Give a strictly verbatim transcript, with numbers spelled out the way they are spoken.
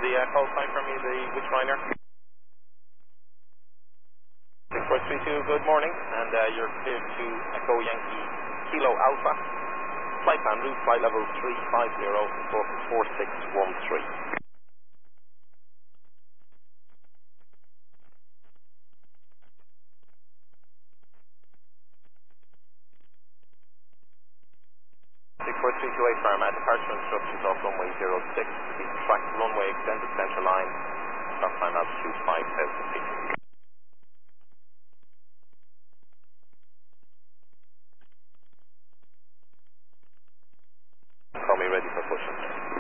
the uh, call sign for me, the which liner? six four three two, good morning, and uh, you're cleared to Echo Yankee Kilo Alpha. Flight plan route, flight level three five zero, book four six one three. six four three two eight Paramount, departure instructions off runway zero six, the track runway extended centre line, stop time altitude five thousand feet.